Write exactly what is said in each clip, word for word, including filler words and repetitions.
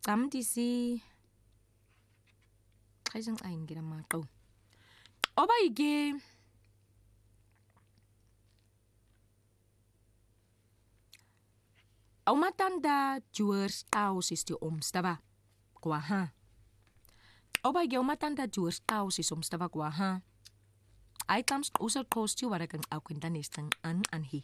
Tam disi Kaisang ain gira mako. Oba ige Aumatanda juers tau sis die omstava kwa ha. Oba ige aumatanda juers tau sis omstava kwa ha. Ai tams usal kostu warakang au kendanistang an anhi.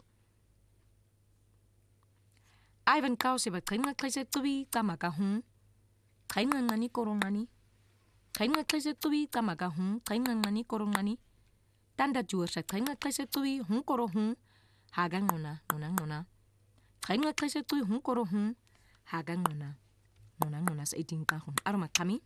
Ai van kau se ba kainga kaisa tubi tamaka hun. Kainga ngani korongani. Kainga kaisa tubi tamaka hun. Kainga ngani korongani. Tanda juers sa kainga kaisa tubi hun koro hun. Hagang ngona, ngona ngona. Kainga kaisa tubi hun koro hun. Hagang ngona, ngona ngona sa iting kahun. Aroma kami.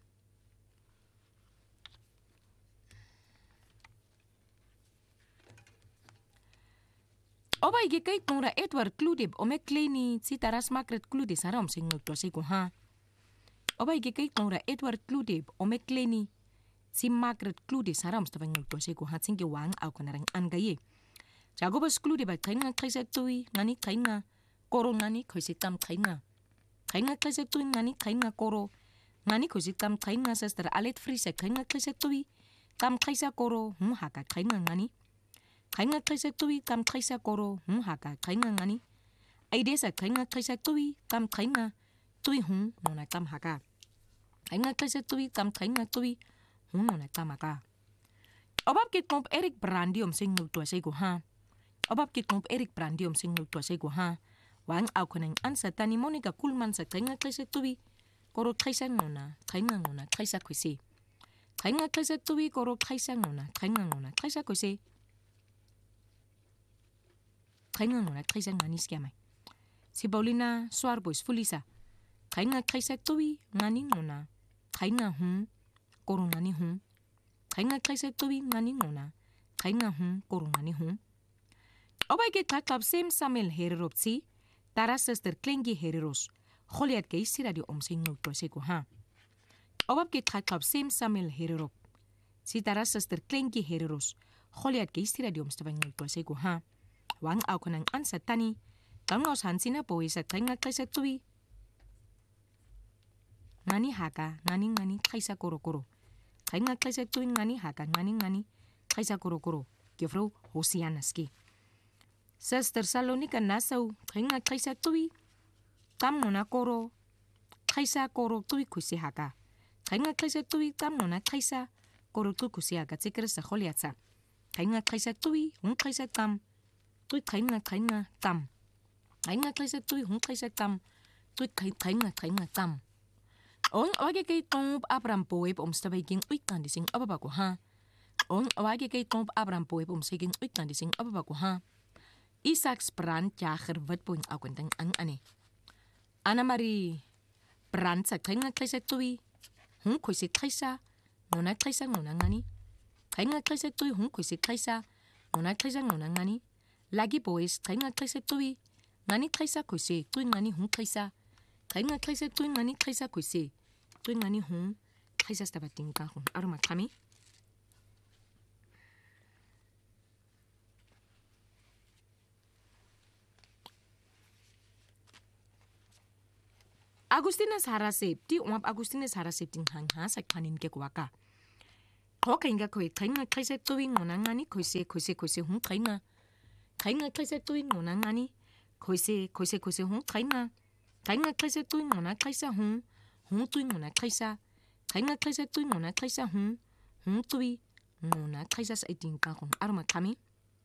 Oba ige kay tongra Edward Kludib ome kleni tsitaras makret Kludi saram sing nutwase ko ha. Oba ige kay tongra Edward Kludib ome kleni si makret Kludi saram stavang nutwase ko ha singe wang au kanarang angaye. Jago bas Kludi ba kainga kaisa tui ngani kainga koro ngani koisi tam kainga. Kainga kaisa tui ngani kainga koro ngani koisi tam kainga sastra alet frisa kainga kaisa tui tam kaisa koro hum haka kainga ngani. Kainga kaisa tui kam kaisa koro hum haka kainga ngani. Aidesa kainga kaisa tui kam kainga tui hum nona kam haka. Kainga kaisa tui kam kainga tui hum nona kam haka. Obab kit komp Erik Brandium sing nutua sego ha. Obab kit komp Erik Brandium sing nutua sego ha. Wang au koneng ansa tani Monica Kulman sa kainga kaisa tui koro kaisa nona kainga nona kaisa koise. Kainga kaisa tui koro kaisa nona kainga nona kaisa koise. Kainga ngona kaisa ngani skiamai. Si Paulina Suarbois Fulisa. Kainga kaisa tui ngani ngona. Kainga hum koro ngani hum. Kainga kaisa tui ngani ngona. Kainga hum koro ngani hum. Oba ike kaklap Sem Samuel Hereropsi. Tara sister Klengi Hereros. Goliath ke isi radio omsing nutwase ko ha. Oba ike kaklap Sem Samuel Hererop. Si tara sister Klengi Hereros. Goliath ke isi radio omstavang nutwase ko ha. Wang au kanang ansa tani. Kangaus hansina po isa kainga kaisa tui. Ngani haka, ngani ngani kaisa koro koro. Kainga kaisa tui ngani haka, ngani ngani kaisa koro koro. Kefro Hosianaski. Sister Salonika Nasau, kainga kaisa tui. Tam nona koro. Kaisa koro tui kusi haka. Kainga kaisa tui tam nona kaisa koro tui kusi haka. Tsikere sa Goliatsa. Kainga kaisa tui, un kaisa tam. Tui kainga kainga tam. Kainga kaisa tui hung kaisa tam. Tui kainga kainga tam. On wage kay tomb Abraham poep omstabay ging uitan dising ababako ha. On wage kay tomb Abraham poep omseging uitan dising ababako ha. Isaacs brand jager witpoing akwentang ang ane. Anna Marie brand sa kainga kaisa tui. Hung koisi kaisa. Nona kaisa nona ngani. Kainga kaisa tui hung koisi kaisa. Nona kaisa nona ngani. Lagi boys, kainga kaisa tui. Ngani kaisa koise, tui ngani hung kaisa. Kainga kaisa tui ngani kaisa koise. Tui ngani hung kaisa stabating kahun. Aroma kami. Agustina Sarasep, di umap Agustina Sarasep ting hang ha sa kanin ke kwaka. Ko kainga koe, kainga kaisa tui ngona ngani koise, koise, koise hung kainga. Kainga kaisa tui ngona ngani. Koise, koise, koise hung kainga. Kainga kaisa tui ngona kaisa hung. Hung tui ngona kaisa. Kainga kaisa tui ngona kaisa hung. Hung tui ngona kaisa sa iting kahun. Aroma kami.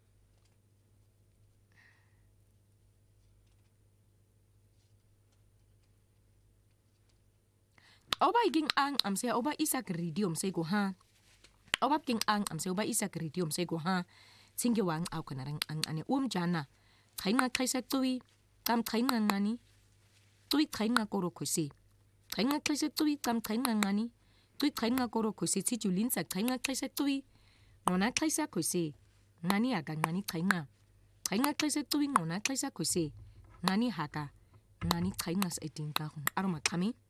Oba iging ang amse oba isa keridium sego ha. Oba king ang amse oba isa keridium sego ha. Singe wang au kanarang ang ane um jana. Kainga kaisa tui. Tam kainga ngani. Tui kainga koro koisi. Kainga kaisa tui. Tam kainga ngani. Tui kainga koro koisi. Si julinsa kainga kaisa tui. Ngona kaisa koisi. Ngani aga ngani kainga. Kainga kaisa tui ngona kaisa koisi. Ngani haka. Ngani kainga sa iting kahun. Aroma kami.